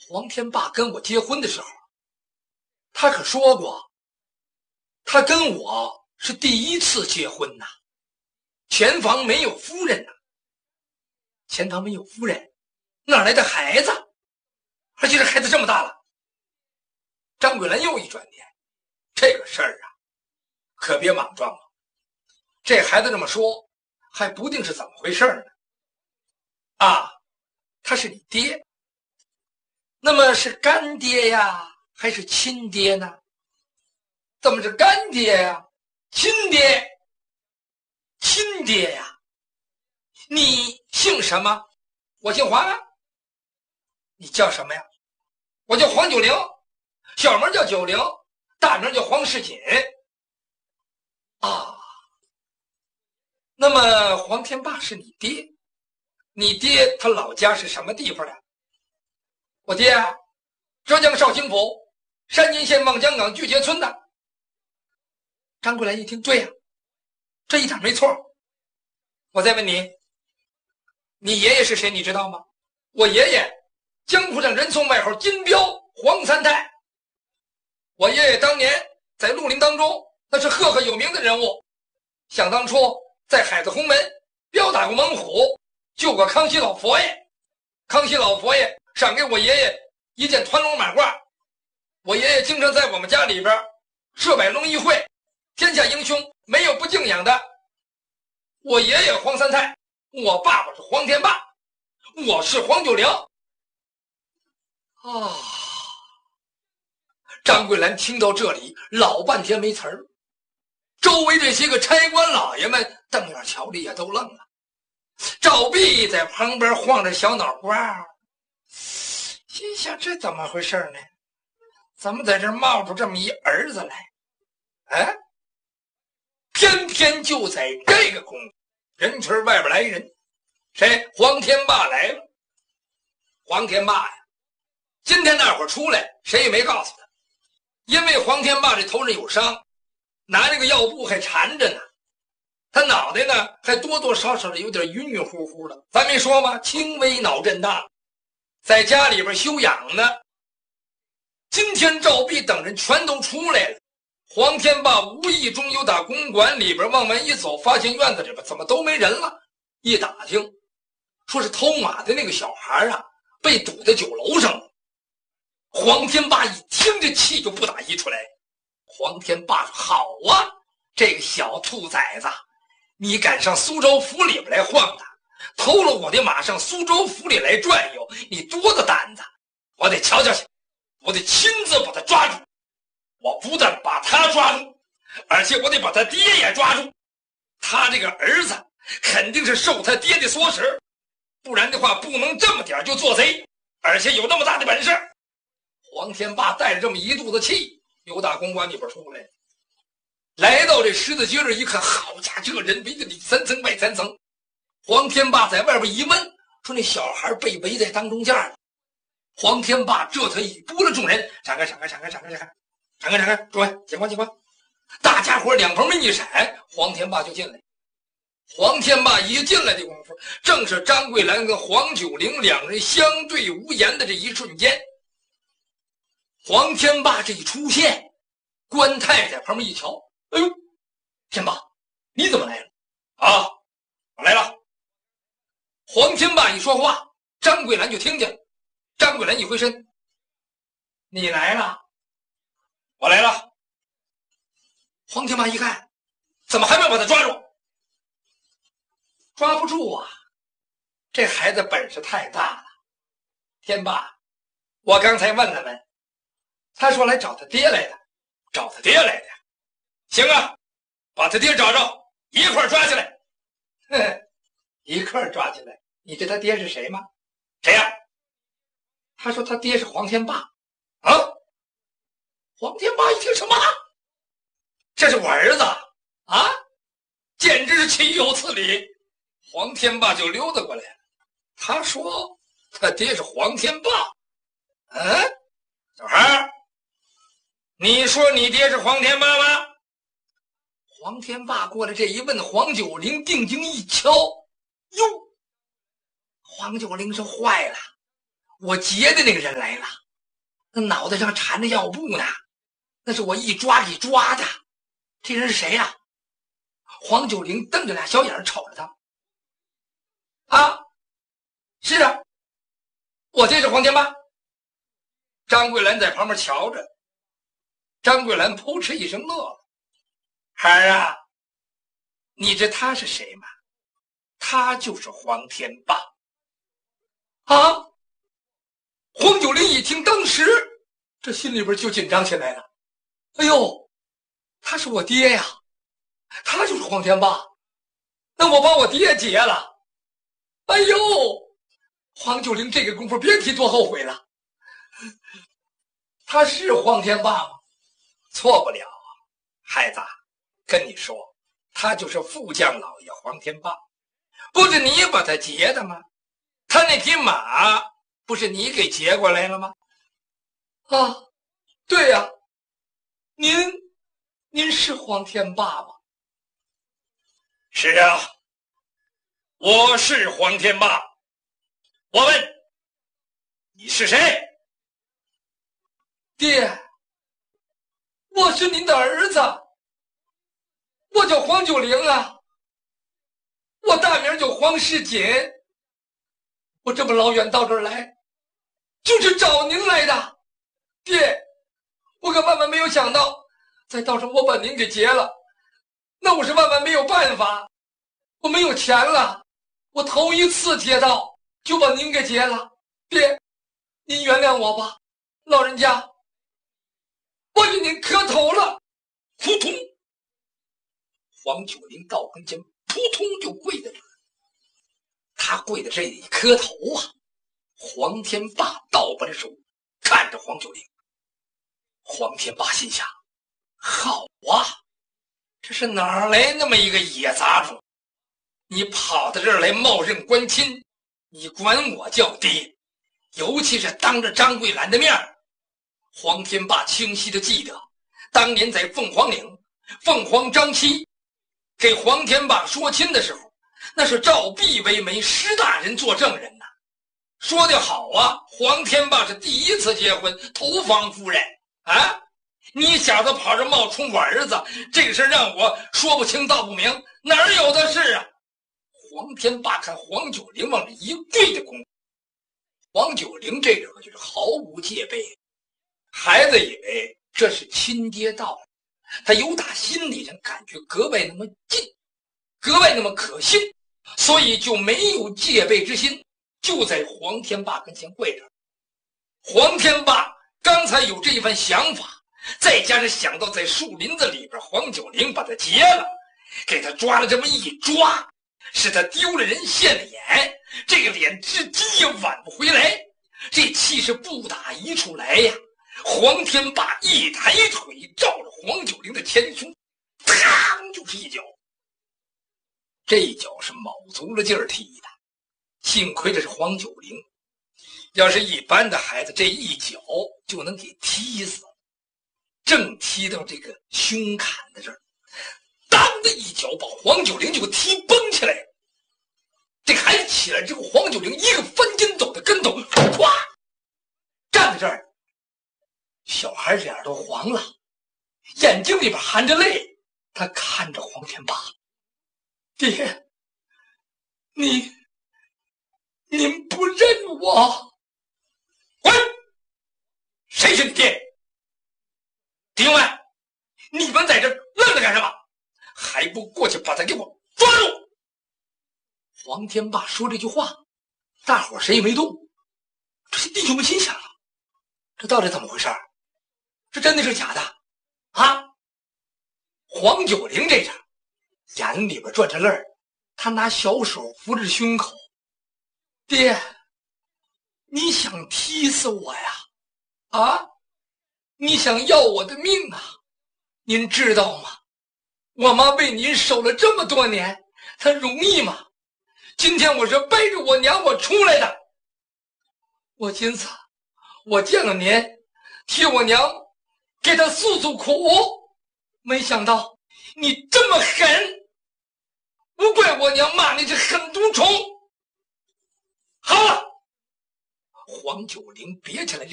黄天霸跟我结婚的时候，他可说过，他跟我是第一次结婚呐，前房没有夫人呐，前房没有夫人，哪来的孩子？而且这孩子这么大了。张桂兰又一转念，这个事儿啊，可别莽撞了。这孩子这么说，还不定是怎么回事呢。啊，他是你爹。那么是干爹呀，还是亲爹呢？怎么是干爹呀？亲爹？亲爹呀？你姓什么？我姓黄啊。你叫什么呀？我叫黄九龄，小名叫九龄，大名叫黄世锦。啊，那么黄天霸是你爹，你爹他老家是什么地方的？我爹啊，浙江绍兴府山阴县望江港巨杰村的。张桂兰一听，对呀，这一点没错。我再问你，你爷爷是谁？你知道吗？我爷爷江湖上人送外号金镖黄三太。我爷爷当年在绿林当中那是赫赫有名的人物，想当初在海子洪门镖打过猛虎，救过康熙老佛爷。康熙老佛爷赏给我爷爷一件团龙马褂，我爷爷经常在我们家里边设摆龙仪会，天下英雄没有不敬仰的。我爷爷黄三太，我爸爸是黄天霸，我是黄九龄。啊！张桂兰听到这里，老半天没词儿。周围这些个差官老爷们瞪眼瞧着也都愣了。赵弼在旁边晃着小脑瓜，心想这怎么回事呢？怎么在这冒出这么一儿子来？哎，偏偏就在这个功夫，人群外边来人，谁？黄天霸来了。黄天霸呀，今天大伙出来，谁也没告诉他，因为黄天霸这头上有伤，拿这个药布还缠着呢。他脑袋呢还多多少少的有点晕晕乎乎的，咱没说吗？轻微脑震荡，在家里边休养呢。今天赵弼等人全都出来了，黄天霸无意中又打公馆里边往门一走，发现院子里边怎么都没人了。一打听，说是偷马的那个小孩啊，被堵在酒楼上了。黄天霸一听这气就不打一处来。黄天霸说：“好啊，这个小兔崽子，你敢上苏州府里边来晃荡，偷了我的马上苏州府里来转悠，你多大胆子！我得瞧瞧去，我得亲自把他抓住。我不但把他抓住，而且我得把他爹也抓住。他这个儿子肯定是受他爹的所使，不然的话不能这么点就做贼，而且有那么大的本事。”黄天霸带着这么一肚子气，由大公馆里边出来，来到这十字街这一看，好家伙，这人围着里三层外三层。黄天霸在外边一问，说那小孩被围在当中间了。黄天霸这才一拨了众人，闪开，诸位警官。大家伙两旁边一闪，黄天霸就进来。黄天霸一进来的功夫，正是张桂兰跟黄九龄两人相对无言的这一瞬间。黄天霸这一出现，关太在旁边一瞧，哎呦，天霸，你怎么来了？啊，我来了。黄天霸一说话，张桂兰就听见了。张桂兰一回身，你来了？我来了。黄天霸一看，怎么还没把他抓住？抓不住啊，这孩子本事太大了。天霸，我刚才问了问，他说来找他爹来的。找他爹来的？行啊，把他爹找着，一块抓起来。一块抓起来。你知道他爹是谁吗？谁呀？他说他爹是黄天霸。啊？黄天霸一听，什么？这是我儿子啊？简直是岂有此理！黄天霸就溜达过来了。他说他爹是黄天霸。小孩，你说你爹是黄天霸吗？黄天霸过来这一问，黄九龄定睛一瞧，哟，黄九龄说坏了， 我劫的那个人来了，那脑袋上缠着药布呢，那是我一抓给抓的。这人是谁呀？黄九龄瞪着俩小眼瞅着他。啊，是啊，我这是黄天霸。张桂兰在旁边瞧着，张桂兰扑哧一声乐了。孩儿啊，你知他是谁吗？他就是黄天霸。啊！黄九龄一听，当时这心里边就紧张起来了。哎呦，他是我爹呀，他就是黄天霸，那我把我爹劫了。哎呦，黄九龄这个功夫别提多后悔了。他是黄天霸吗？错不了，孩子，跟你说，他就是副将老爷黄天霸。不是你把他劫的吗？他那匹马不是你给劫过来了吗？啊，对呀，您是黄天霸吗？ 是啊，我是黄天霸。我问你是谁？ 爹，我是您的儿子，我叫黄九龄啊，我大名叫黄世锦。我这么老远到这儿来，就是找您来的。爹，我可万万没有想到，在道上我把您给劫了，那我是万万没有办法，我没有钱了，我头一次劫道就把您给劫了。爹，您原谅我吧，老人家，我给您磕头了。 扑通，黄九龄到跟前，扑通就跪在这儿。他跪在这里磕头啊。黄天霸倒把着手看着黄九龄。黄天霸心想：好啊，这是哪儿来那么一个野杂种？你跑到这儿来冒认官亲，你管我叫爹，尤其是当着张桂兰的面。黄天霸清晰地记得，当年在凤凰岭，凤凰张七给黄天霸说亲的时候，那是赵璧为媒，施大人做证人呐。说得好啊，黄天霸是第一次结婚，头房夫人啊！你小子跑这冒充我儿子，这个事让我说不清道不明，哪儿有的是啊！黄天霸看黄九龄往这一跪的功夫，黄九龄这时候就是毫无戒备，孩子以为这是亲爹到了，他由打心里上感觉格外那么近，格外那么可信，所以就没有戒备之心，就在黄天霸跟前跪着。黄天霸刚才有这番想法，再加上想到在树林子里边黄九龄把他劫了，给他抓了这么一抓，使他丢了人现了眼，这个脸至今也挽不回来，这气势不打一处来呀。黄天霸一抬腿照着黄九龄的前胸，嘡就是一脚。这一脚是卯足了劲儿踢的，幸亏这是黄九龄，要是一般的孩子，这一脚就能给踢死。正踢到这个胸坎的这儿，当的一脚把黄九龄就踢崩起来了。这个孩子起来之后，黄九龄一个翻筋斗的跟头，咵站在这儿，小孩脸都黄了，眼睛里边含着泪，他看着黄天霸：“爹，您不认我？滚！谁是你爹？弟兄们，你们在这愣着干什么？还不过去把他给我抓住！”黄天霸说这句话，大伙谁也没动。这些弟兄们心想：这到底怎么回事？这真的是假的啊？黄九龄这场眼里边转着泪儿，他拿小手扶着胸口：“爹，你想踢死我呀？啊？你想要我的命啊？您知道吗？我妈为您守了这么多年，她容易吗？今天我是背着我娘我出来的，我今次我见了您，替我娘给她诉诉苦，没想到你这么狠，不怪我娘骂你是狠毒虫。好了， 黄九龄别起来这